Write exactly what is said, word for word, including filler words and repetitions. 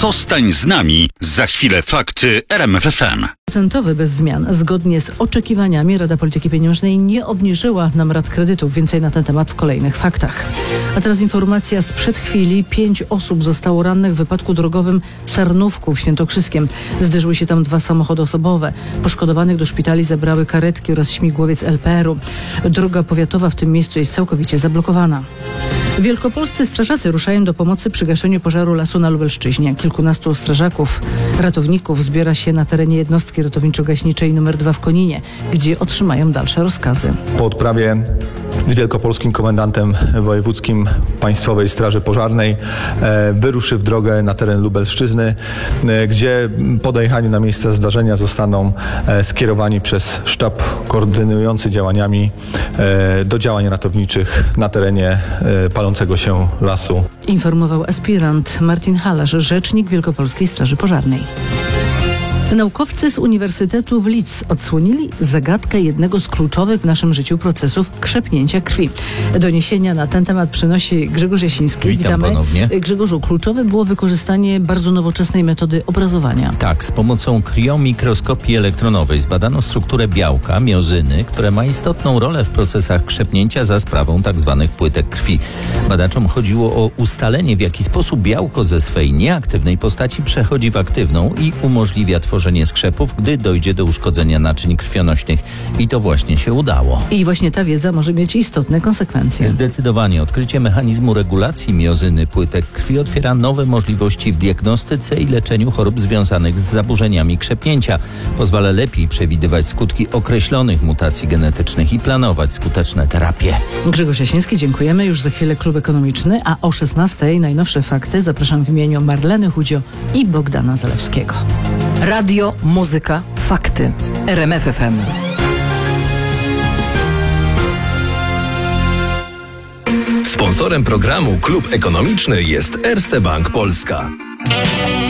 Zostań z nami. Za chwilę fakty R M F F M. Procentowy bez zmian. Zgodnie z oczekiwaniami Rada Polityki Pieniężnej nie obniżyła nam rat kredytów. Więcej na ten temat w kolejnych faktach. A teraz informacja sprzed chwili. Pięć osób zostało rannych w wypadku drogowym w Sarnówku w Świętokrzyskiem. Zderzyły się tam dwa samochody osobowe. Poszkodowanych do szpitali zabrały karetki oraz śmigłowiec L P R u. Droga powiatowa w tym miejscu jest całkowicie zablokowana. Wielkopolscy strażacy ruszają do pomocy przy gaszeniu pożaru lasu na Lubelszczyźnie. Kilkunastu strażaków, ratowników zbiera się na terenie jednostki ratowniczo-gaśniczej numer dwa w Koninie, gdzie otrzymają dalsze rozkazy. Po odprawie z wielkopolskim komendantem wojewódzkim Państwowej Straży Pożarnej e, wyruszy w drogę na teren Lubelszczyzny, e, gdzie po dojechaniu na miejsce zdarzenia zostaną e, skierowani przez sztab koordynujący działaniami e, do działań ratowniczych na terenie e, palącego się lasu. Informował aspirant Martin Halarz, rzecznik Wielkopolskiej Straży Pożarnej. Naukowcy z Uniwersytetu w Leeds odsłonili zagadkę jednego z kluczowych w naszym życiu procesów krzepnięcia krwi. Doniesienia na ten temat przynosi Grzegorz Jasiński. Witam Witamy. ponownie. Grzegorzu, kluczowe było wykorzystanie bardzo nowoczesnej metody obrazowania. Tak, z pomocą kriomikroskopii elektronowej zbadano strukturę białka, miozyny, które ma istotną rolę w procesach krzepnięcia za sprawą tzw. płytek krwi. Badaczom chodziło o ustalenie, w jaki sposób białko ze swej nieaktywnej postaci przechodzi w aktywną i umożliwia tworzenie skrzepów, gdy dojdzie do uszkodzenia naczyń krwionośnych. I to właśnie się udało. I właśnie ta wiedza może mieć istotne konsekwencje. Zdecydowanie odkrycie mechanizmu regulacji miozyny płytek krwi otwiera nowe możliwości w diagnostyce i leczeniu chorób związanych z zaburzeniami krzepnięcia. Pozwala lepiej przewidywać skutki określonych mutacji genetycznych i planować skuteczne terapie. Grzegorz Jasiński, dziękujemy. Już za chwilę Klub Ekonomiczny, a o szesnastej najnowsze fakty. Zapraszam w imieniu Marleny Chudzio i Bogdana Zalewskiego. Radio, muzyka, fakty. R M F F M. Sponsorem programu Klub Ekonomiczny jest Erste Bank Polska.